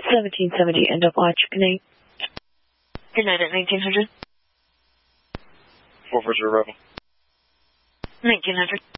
1770, end of watch. Good night. Good night at 1900. 440 Rebel. 1900.